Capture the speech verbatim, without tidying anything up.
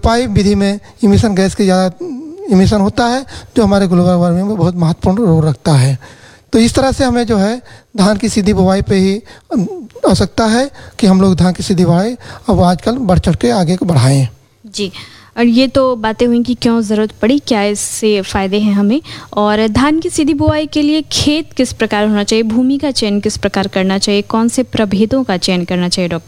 रोपाई विधि में emission gas की ज़्यादा इमिशन होता है, जो हमारे ग्लोबल वार्मिंग में बहुत महत्वपूर्ण रोल रखता है। तो इस तरह से हमें जो है धान की सीधी बुवाई पे ही आवश्यकता है कि हम लोग धान की सीधी बुवाई अब आजकल बढ़ चढ़ के आगे को बढ़ाएं। जी, और ये तो बातें हुई कि क्यों ज़रूरत पड़ी, क्या इससे फ़ायदे हैं हमें, और धान की सीधी बुआई के लिए खेत किस प्रकार होना चाहिए, भूमि का चयन किस प्रकार करना चाहिए, कौन से प्रभेदों का चयन करना चाहिए डॉक्टर